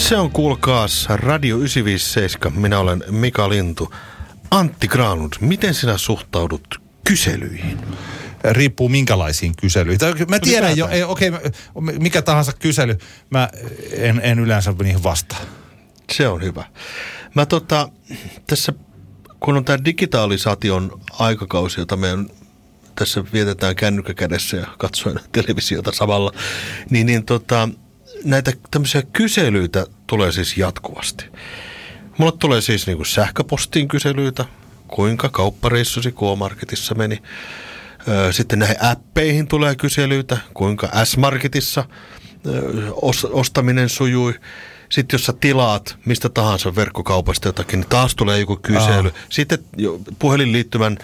Se on kuulkaas Radio 957. Minä olen Mika Lintu. Antti Granlund, miten sinä suhtaudut kyselyihin? Riippuu minkälaisiin kyselyihin. Mä tiedän jo, mikä tahansa kysely, mä en yleensä niihin vastaa. Se on hyvä. Mä tässä, kun on tämä digitalisaation aikakausi, jota me tässä vietetään kännykkä kädessä ja katsoen televisiota samalla, niin näitä tämmöisiä kyselyitä tulee siis jatkuvasti. Mulle tulee siis niin kuin sähköpostiin kyselyitä, kuinka kauppareissusi K-Marketissa meni. Sitten näihin appeihin tulee kyselyitä, kuinka S-Marketissa ostaminen sujui. Sitten jos sä tilaat mistä tahansa verkkokaupasta jotakin, niin taas tulee joku kysely. Sitten puhelinliittymän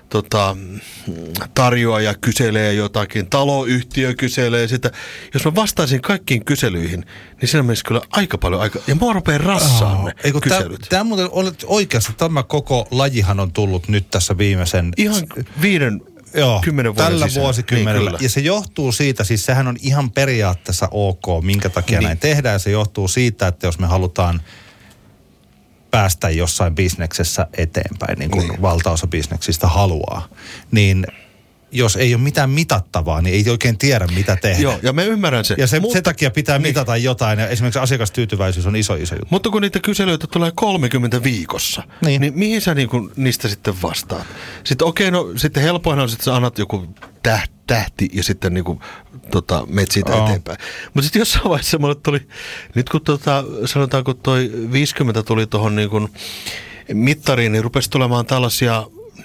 tarjoaja kyselee jotakin, taloyhtiö kyselee sitä. Jos mä vastaisin kaikkiin kyselyihin, niin siinä menisi kyllä aika paljon aikaa. Ja mua rupeaa rassaan ne kyselyt. Tämä muuten olet oikeassa, tämä koko lajihan on tullut nyt tässä viimeisen... Ihan 10 vuoden tällä sisään. vuosikymmenellä. Niin, ja se johtuu siitä, siis sehän on ihan periaatteessa ok, minkä takia näin tehdään. Se johtuu siitä, että jos me halutaan päästä jossain bisneksessä eteenpäin, niin kuin valtaosa bisneksistä haluaa, niin jos ei ole mitään mitattavaa, niin ei oikein tiedä, mitä tehdä. Joo, ja mä ymmärrän sen. Ja sen takia pitää mitata jotain, ja esimerkiksi asiakastyytyväisyys on iso juttu. Mutta kun niitä kyselyitä tulee 30 viikossa, niin mihin sä niistä sitten vastaat? Sitten sitten helpoinhan on, että sä annat joku tähti ja sitten meet siitä eteenpäin. Mutta sitten jossain vaiheessa mulle tuli, nyt kun sanotaanko toi 50 tuli tuohon mittariin, niin rupesi tulemaan tällaisia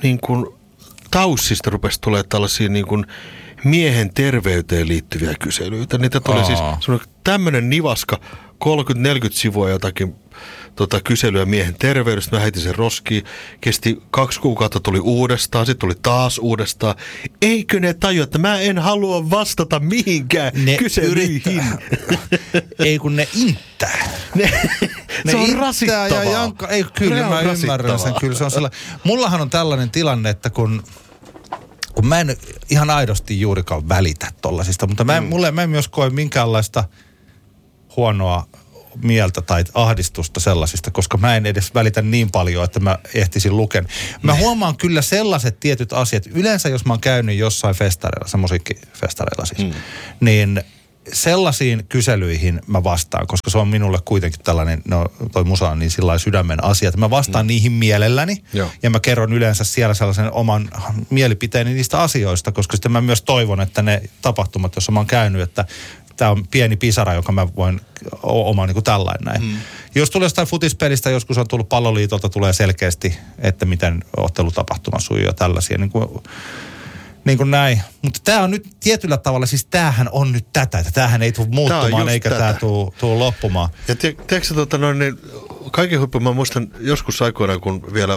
Taussista rupesi tulemaan tällaisia miehen terveyteen liittyviä kyselyitä. Niitä tuli siis tämmöinen nivaska 30-40 sivua jotakin kyselyä miehen terveydestä. Mä heitin sen roskiin. Kesti 2 kuukautta, tuli uudestaan. Sitten tuli taas uudestaan. Eikö ne tajua, että mä en halua vastata mihinkään kyselyihin? Ei kun ne inttää. Se on rasittavaa. Kyllä mä ymmärrän sen. Kyllä se on sellainen. Mullahan on tällainen tilanne, että kun mä en ihan aidosti juurikaan välitä tollasista, mutta mä en myös koe minkäänlaista huonoa mieltä tai ahdistusta sellaisista, koska mä en edes välitä niin paljon, että mä ehtisin luken. Mä huomaan kyllä sellaiset tietyt asiat. Yleensä jos mä oon käynyt jossain festareilla, musiikkifestareilla siis, niin sellaisiin kyselyihin mä vastaan, koska se on minulle kuitenkin tällainen, toi musa on niin sillai sydämen asia, että mä vastaan niihin mielelläni. Joo. Ja mä kerron yleensä siellä sellaisen oman mielipiteeni niistä asioista, koska sitten mä myös toivon, että ne tapahtumat, joissa mä oon käynyt, että tämä on pieni pisara, joka mä voin oma tällainen näin. Jos tulee jostain futispelistä, joskus on tullut Palloliitolta, tulee selkeästi, että miten ottelutapahtuma sujuu ja tällaisia, niin kuin näin. Mutta tämä on nyt tietyllä tavalla, siis tämähän on nyt tätä, että tämähän ei tule muuttumaan eikä tämä tule loppumaan. Ja tiedätkö kaiken huippu, mä muistan joskus aikoinaan, kun vielä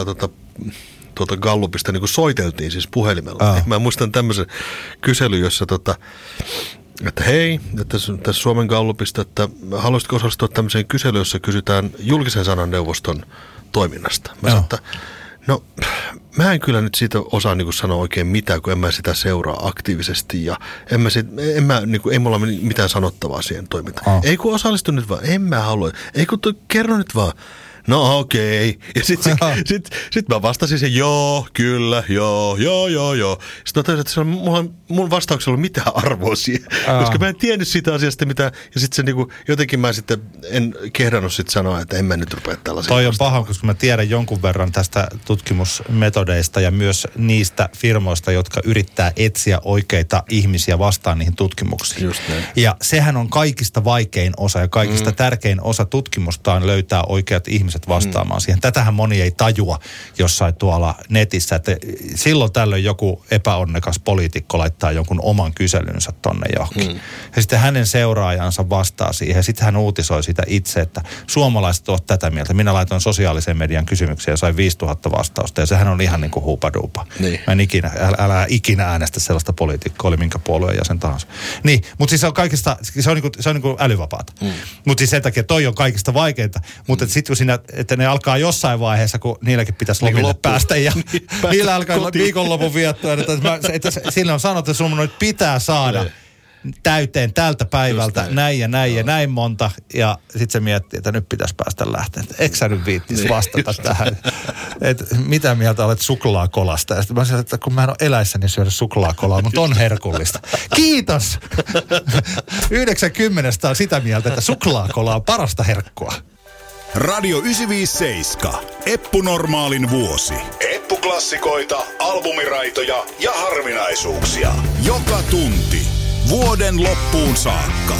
Gallupista soiteltiin siis puhelimella. Mä muistan tämmöisen kyselyn, jossa että hei, tässä Suomen Gallupista, että haluaisitko osallistua tämmöiseen kyselyyn, jossa kysytään julkisen sanan neuvoston toiminnasta. Mä sanoin, että mä en kyllä nyt siitä osaa sanoa oikein mitään, kun en mä sitä seuraa aktiivisesti ja ei mulla mitään sanottavaa siihen toimintaan. Ei kun osallistu nyt vaan, en mä halua. Ei kun kerro nyt vaan. No okei. Ja sit mä vastasin sen, joo, kyllä, joo. Sitten mä toisin, että mun vastauksella ei ollut mitään arvoa siihen, koska mä en tiennyt siitä asiasta mitään. Ja sitten se jotenkin mä sitten en kehdannut sitten sanoa, että en mä nyt rupea tällaisia. Toi on paha, koska mä tiedän jonkun verran tästä tutkimusmetodeista ja myös niistä firmoista, jotka yrittää etsiä oikeita ihmisiä vastaan niihin tutkimuksiin. Just näin. Ja sehän on kaikista vaikein osa ja kaikista tärkein osa tutkimusta on löytää oikeat ihmiset vastaamaan siihen. Tätähän moni ei tajua jossain tuolla netissä, että silloin tällöin joku epäonnekas poliitikko laittaa jonkun oman kyselynsä tonne johonkin. Ja sitten hänen seuraajansa vastaa siihen ja sitten hän uutisoi sitä itse, että suomalaiset ovat tätä mieltä. Minä laitoin sosiaalisen median kysymyksiä ja sain 5000 vastausta ja sehän on ihan niin kuin huupaduupa. Niin. Mä en älä ikinä äänestä sellaista poliitikkoa, oli minkä puolueen jäsen tahansa. Niin, mutta siis se on kaikista, se on niin kuin älyvapaata. Mutta siis sen takia toi on kaikista vaikeinta. Mutta sitten kun siinä että ne alkaa jossain vaiheessa, kun niilläkin pitäisi lomille päästä ja niillä alkaa viikonlopun viettoa. Että sillä on sanottu, että sun pitää saada täyteen tältä päivältä näin ja näin ja näin monta. Ja sitten se miettii, että nyt pitäisi päästä lähtemään. Eikö sä nyt viittis vastata tähän? Että mitä mieltä olet suklaakolasta? Ja sitten mä sanoin, että kun mä en ole eläissäni syödä suklaakolaa, mutta on herkullista. Kiitos! 90 on sitä mieltä, että suklaakola on parasta herkkua. Radio 957. Eppu Normaalin vuosi. Eppu-klassikoita, albumiraitoja ja harvinaisuuksia. Joka tunti. Vuoden loppuun saakka.